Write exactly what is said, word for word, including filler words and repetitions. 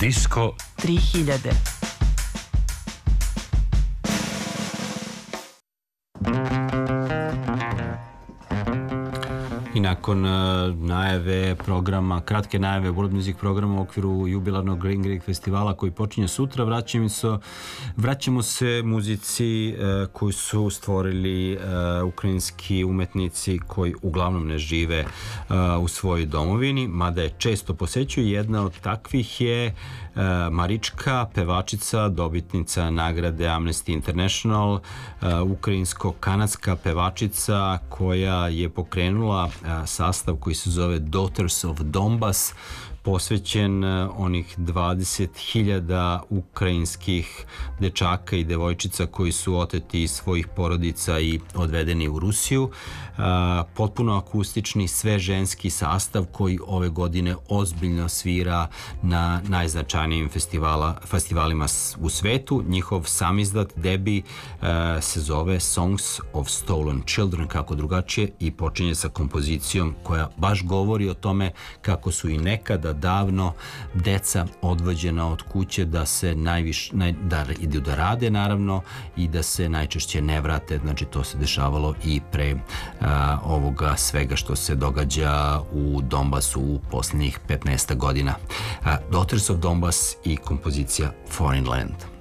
Disco tri hiljade. I nakon uh, najave programa, kratke najave World Music programa u okviru jubilarnog Green Greek festivala koji počinje sutra, vraćamo se, vraćamo se muzici uh, koji su stvorili uh, ukrajinski umetnici koji uglavnom ne žive uh, u svojoj domovini, mada je često posećuju. Jedna od takvih je uh, Marička, pevačica, dobitnica nagrade Amnesty International, uh, ukrajinsko-kanadska pevačica koja je pokrenula sastav koji se zove Daughters of Donbas, posvećen onih dvadeset hiljada ukrajinskih dečaka i devojčica koji su oteti iz svojih porodica i odvedeni u Rusiju. Potpuno akustični, sve ženski sastav koji ove godine ozbiljno svira na najznačajnijim festivala, festivalima u svetu. Njihov samizdat, debi, se zove Songs of Stolen Children, kako drugačije, i počinje sa kompozicijom koja baš govori o tome kako su i nekada davno deca odvođena od kuće da se najviše, naj, da idu da rade naravno i da se najčešće ne vrate. Znači to se dešavalo i pre a, ovoga svega što se događa u Donbasu u posljednjih petnaest godina. A, Daughters of Donbas i kompozicija Foreign Land.